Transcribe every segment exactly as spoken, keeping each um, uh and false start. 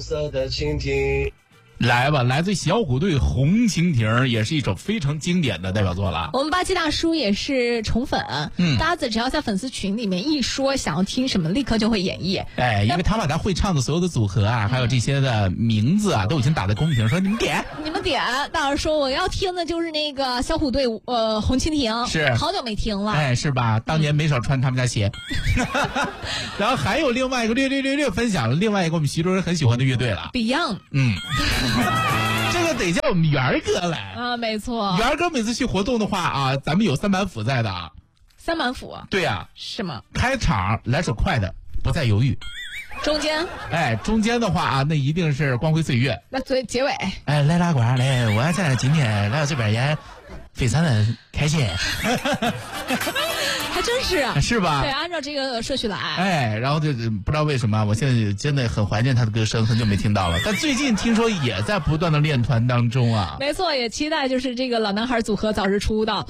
色的蜻蜓。 来吧，来自小虎队《红蜻蜓》也是一首非常经典的代表作了。 我们八七大叔也是宠粉，嗯，大家只要在粉丝群里面一说想要听什么，立刻就会演绎。 哎，因为他把他会唱的所有的组合啊，还有这些的名字啊，都已经打在公屏，说你们点， 你们点。大伙说我要听的就是那个小虎队呃《红蜻蜓》， 是好久没听了， 哎，是吧？当年没少穿他们家鞋。嗯、然后还有另外一个略略略略分享了另外一个我们徐州人很喜欢的乐队了 ，Beyond。 嗯。这个得叫我们元儿哥来啊，没错。 元儿哥每次去活动的话啊，咱们有三板斧在的啊。 三板斧？ 对呀、啊。 是吗？ 开场来首快的，不再犹豫。 中间？ 哎，中间的话啊，那一定是光辉岁月。 那最结尾？ 哎，来拉呱来，我在今天来到这边也非常的开心。 还真是啊， 是吧？ 对，按照这个顺序来。 哎，然后就不知道为什么，我现在真的很怀念他的歌声，很久没听到了。但最近听说也在不断的练团当中啊。 没错，也期待就是这个老男孩组合早日出道。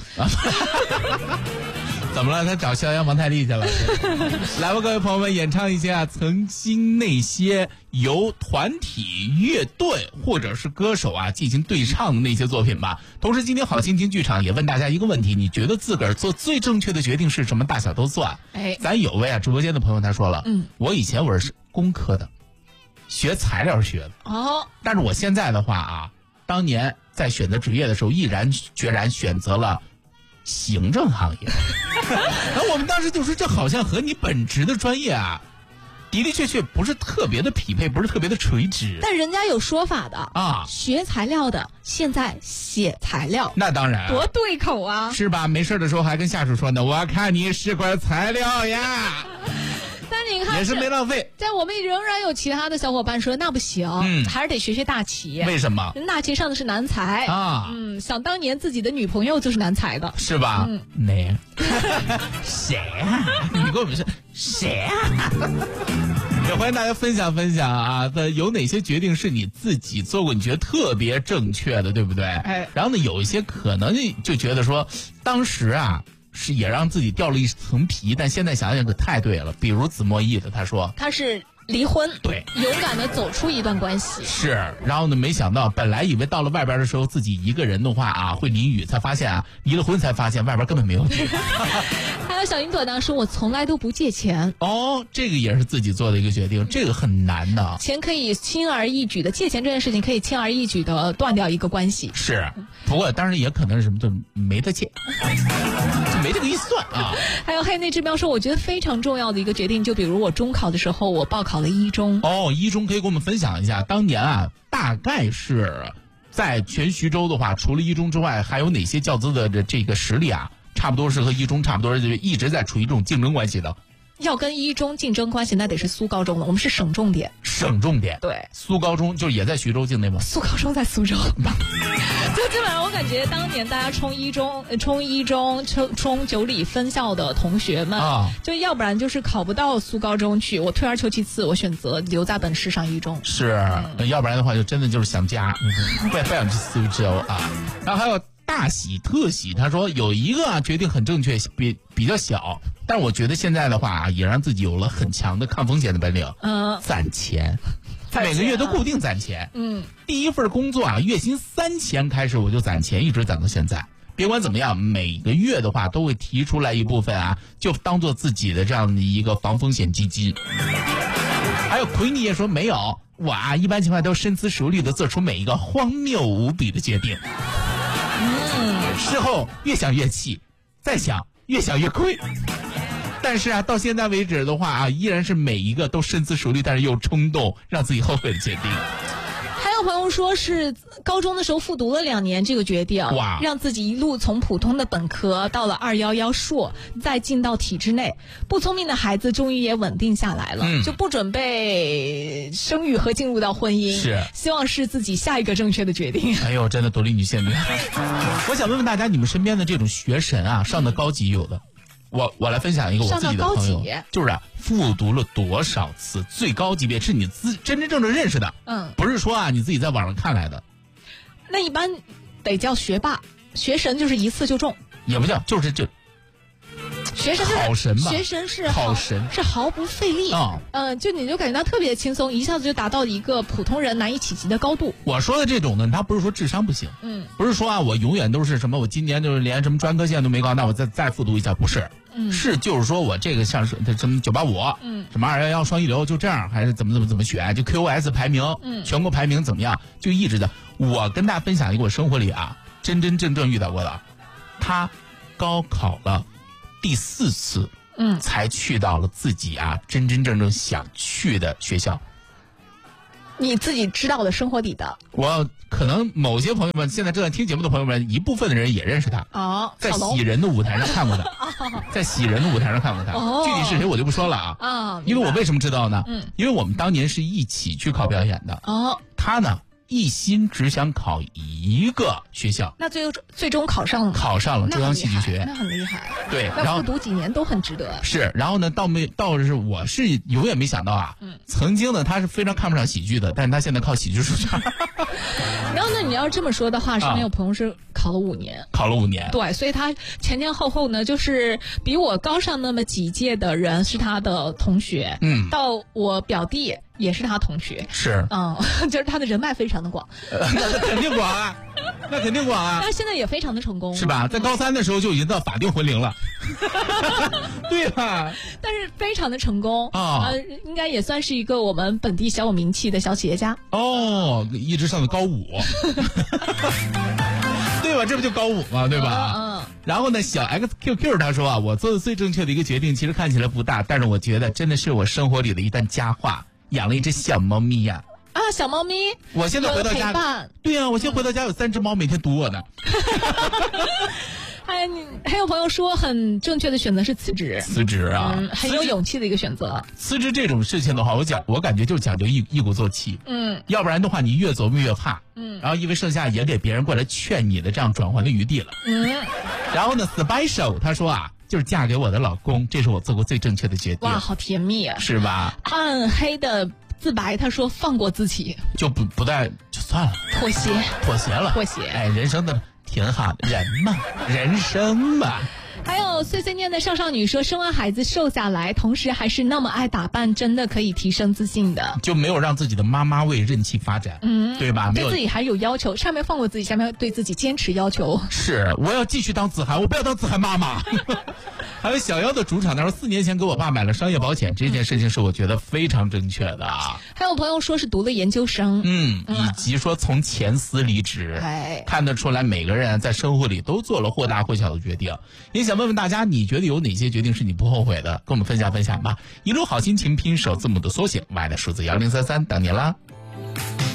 怎么了？他找肖央、王太利去了。来吧，各位朋友们，演唱一下曾经那些由团体、乐队或者是歌手啊进行对唱的那些作品吧。同时，今天好心情剧场也问大家一个问题：你觉得自个儿做最正确的决定是什么？大小都算。 哎， 咱有位啊直播间的朋友他说了，嗯，我以前我是工科的，学材料学的。 哦， 但是我现在的话啊，当年在选择职业的时候，毅然决然选择了行政行业。然后我们当时就说，这好像和你本职的专业啊的的确确不是特别的匹配，不是特别的垂直。 但人家有说法的啊， 学材料的现在写材料， 那当然多对口啊， 是吧？没事的时候还跟下属说呢，我看你是块材料呀。 但你看也是没浪费。 在我们仍然有其他的小伙伴说那不行，嗯，还是得学学大旗。 为什么？ 人大旗上的是男才啊， 嗯，想当年自己的女朋友就是男才的， 是吧？ 嗯， 哪？谁啊？你跟我们说谁啊？也欢迎大家分享分享啊！有哪些决定是你自己做过，你觉得特别正确的，对不对？哎，然后呢，有一些可能就觉得说，当时啊。是也让自己掉了一层皮，但现在想想可太对了。比如子墨意的，他说他是离婚， 对， 勇敢的走出一段关系。 是，然后呢，没想到本来以为到了外边的时候自己一个人的话啊会淋雨，才发现啊离了婚才发现外边根本没有雨。 还有小云朵呢说，我从来都不借钱。 哦，这个也是自己做的一个决定，这个很难的。 钱可以轻而易举的，借钱这件事情可以轻而易举的断掉一个关系。 是，不过当然也可能是什么就没得借。没这个预算啊！ 还有黑内志标说，我觉得非常重要的一个决定，就比如我中考的时候，我报考了一中。 哦，一中可以跟我们分享一下，当年啊，大概是在全徐州的话，除了一中之外，还有哪些教资的这个实力啊，差不多是和一中差不多，就一直在处于这种竞争关系的。 要跟一中竞争关系，那得是苏高中了。我们是省重点， 省重点。 对， 苏高中就也在徐州境内吗？ 苏高中在苏州。就基本上，我感觉当年大家冲一中、冲一中、冲冲九里分校的同学们啊，就要不然就是考不到苏高中去，我退而求其次，我选择留在本市上一中。 是，嗯、要不然的话，就真的就是想家，不不想去苏州啊。然后还有大喜特喜，他说有一个啊决定很正确，比比较小，但是我觉得现在的话啊，也让自己有了很强的抗风险的本领。嗯，攒钱。每个月都固定攒钱，嗯，第一份工作啊，月薪三千开始我就攒钱，一直攒到现在。别管怎么样，每个月的话都会提出来一部分啊，就当做自己的这样的一个防风险基金。还有奎尼也说没有，我啊一般情况都深思熟虑的做出每一个荒谬无比的决定。嗯，事后越想越气，再想越想越亏。但是啊，到现在为止的话啊，依然是每一个都深思熟虑，但是又冲动，让自己后悔的决定。 还有朋友说是高中的时候复读了两年，这个决定哇，让自己一路从普通的本科到了二幺幺硕，再进到体制内。不聪明的孩子终于也稳定下来了，嗯、就不准备生育和进入到婚姻。 是， 希望是自己下一个正确的决定。 哎呦，真的独立女性。我想问问大家，你们身边的这种学神啊，上的高级有的？我我来分享一个我自己的朋友，就是啊，复读了多少次，最高级别是你自真真正正认识的，嗯，不是说啊你自己在网上看来的。 那一般得叫学霸，学神就是一次就中， 也不叫，就是这学神是好神吧？ 学神是好神， 是毫不费力啊。嗯、呃，就你就感觉到特别轻松，一下子就达到了一个普通人难以企及的高度。 我说的这种呢，他不是说智商不行，嗯，不是说啊，我永远都是什么，我今年就是连什么专科线都没考，那我再再复读一下，不是。嗯，是就是说我这个像是什么九八五，嗯，什么二幺幺双一流，就这样，还是怎么怎么怎么选，就 Q S 排名，嗯，全国排名怎么样，就一直的。我跟大家分享一个我生活里啊真真正正遇到过的，他高考了第四次，嗯，才去到了自己啊真真正正想去的学校。 你自己知道的生活底的， 我可能某些朋友们现在正在听节目的朋友们，一部分的人也认识他哦， 在喜人的舞台上看过他，哦、在喜人的舞台上看过他，哦、具体是谁我就不说了啊，哦、因为我为什么知道呢？嗯，因为我们当年是一起去考表演的，哦，他呢一心只想考一个学校， 那最终最终考上了， 考上了中央戏剧学院， 那很厉害， 对， 然后复读几年都很值得。 是，然后呢，倒没倒是我是永远没想到啊，嗯，曾经呢他是非常看不上喜剧的，但是他现在靠喜剧出圈。 然后呢，你要这么说的话，身边有朋友是考了五年， 考了五年， 对，所以他前前后后呢，就是比我高上那么几届的人是他的同学，嗯，到我表弟也是他同学， 是， 嗯，就是他的人脉非常的广， 那肯定广啊，那肯定广啊， 他现在也非常的成功， 是吧？在高三的时候就已经到法定婚龄了，对吧？ 但是非常的成功啊、呃，应该也算是一个我们本地小有名气的小企业家哦，一直上的高五。对吧？这不就高五吗？对吧？嗯。嗯然后呢，小 X Q Q 他说啊，我做的最正确的一个决定，其实看起来不大，但是我觉得真的是我生活里的一段佳话。养了一只小猫咪呀、 啊！啊，小猫咪！ 我现在回到家，对呀、啊，我现在回到家有三只猫，每天堵我呢。 还你还有朋友说，很正确的选择是辞职。 辞职啊、 嗯，很有勇气的一个选择。 辞职这种事情的话，我讲，我感觉就讲究一一鼓作气。嗯，要不然的话，你越琢磨越怕。嗯，然后因为剩下也给别人过来劝你的这样转换的余地了。嗯，然后呢 ，Special 他说啊。就是嫁给我的老公，这是我做过最正确的决定。 哇，好甜蜜啊， 是吧？ 暗黑的自白，他说放过自己， 就不不带就算了， 妥协， 妥协了， 妥协。 哎，人生的挺好的，人嘛，人生嘛。 还有碎碎念的少少女说，生完孩子瘦下来，同时还是那么爱打扮，真的可以提升自信的。 就没有让自己的妈妈味任其发展，嗯，对吧？ 对自己还有要求，上面放过自己，下面对自己坚持要求。 是，我要继续当子涵，我不要当子涵妈妈。还有小妖的主场，他说四年前给我爸买了商业保险，这件事情是我觉得非常正确的啊。 还有朋友说是读了研究生， 嗯，以及说从前司离职，哎，看得出来每个人在生活里都做了或大或小的决定。也想问问大家，你觉得有哪些决定是你不后悔的？跟我们分享分享吧。一路好心情拼首字母的缩写 Y 的数字幺零三三等你啦。